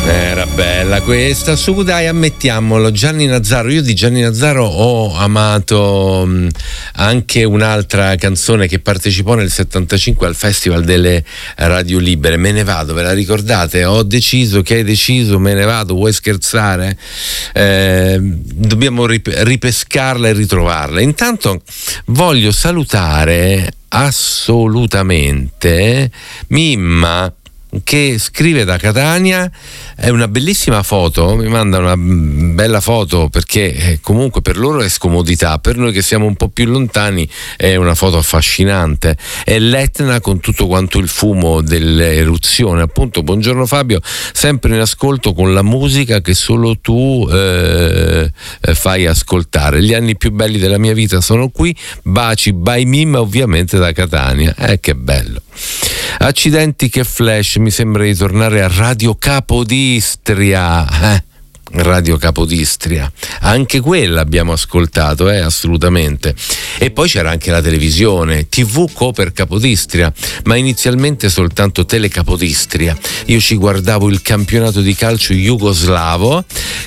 Era bella questa, su dai, ammettiamolo. Gianni Nazzaro, io di Gianni Nazzaro ho amato anche un'altra canzone che partecipò nel 75 al Festival delle Radio Libere, Me ne vado, ve la ricordate? Ho deciso, che hai deciso, me ne vado, vuoi scherzare? Dobbiamo ripescarla e ritrovarla. Intanto voglio salutare assolutamente Mimma, che scrive da Catania. È una bellissima foto, mi manda una bella foto, perché comunque per loro è scomodità, per noi che siamo un po' più lontani è una foto affascinante. È l'Etna con tutto quanto il fumo dell'eruzione, appunto. Buongiorno Fabio, sempre in ascolto con la musica che solo tu fai ascoltare. Gli anni più belli della mia vita sono qui. Baci, by Mimma, ovviamente da Catania. Che bello. Accidenti, che flash, mi sembra di tornare a Radio Capodistria. Radio Capodistria, anche quella abbiamo ascoltato, assolutamente. E poi c'era anche la televisione, TV Coper Capodistria, ma inizialmente soltanto Tele Capodistria. Io ci guardavo il campionato di calcio jugoslavo,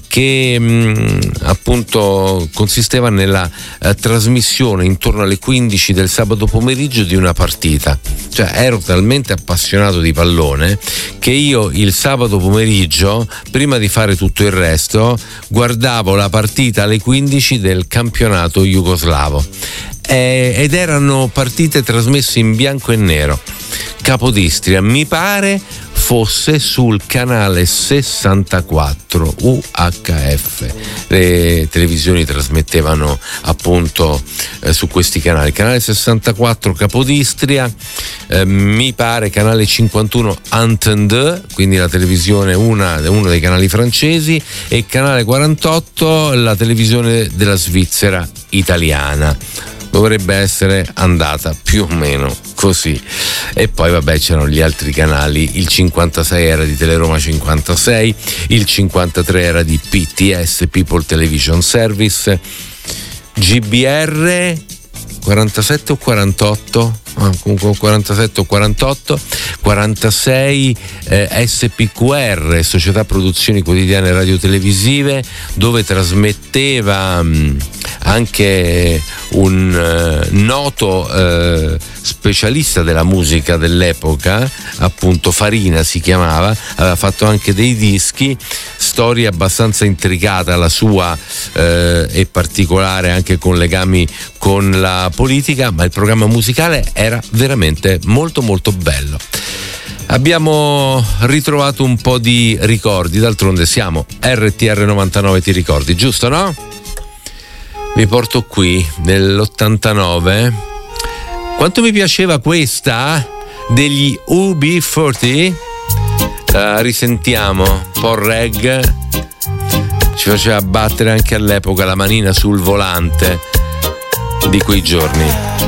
che appunto consisteva nella trasmissione intorno alle 15 del sabato pomeriggio di una partita. Cioè, ero talmente appassionato di pallone che io il sabato pomeriggio, prima di fare tutto il resto, guardavo la partita alle 15 del campionato jugoslavo, ed erano partite trasmesse in bianco e nero. Capodistria, mi pare fosse sul canale 64 UHF. Le televisioni trasmettevano appunto su questi canali. Canale 64 Capodistria, mi pare canale 51 Antenne 2, quindi la televisione uno dei canali francesi, e canale 48 la televisione della Svizzera italiana. Dovrebbe essere andata più o meno così. E poi vabbè, c'erano gli altri canali. Il 56 era di Teleroma 56, il 53 era di PTS, People Television Service, GBR 47 o 48, comunque 47 o 48, 46 SPQR, Società Produzioni Quotidiane Radio-Televisive, dove trasmetteva anche un noto specialista della musica dell'epoca, appunto Farina si chiamava, aveva fatto anche dei dischi, storia abbastanza intricata la sua, e particolare anche con legami con la politica, ma il programma musicale era veramente molto molto bello. Abbiamo ritrovato un po' di ricordi, d'altronde siamo RTR 99, ti ricordi, giusto, no? Vi porto qui nell'89. Quanto mi piaceva questa degli UB40. Risentiamo un po' reggae, ci faceva battere anche all'epoca la manina sul volante di quei giorni.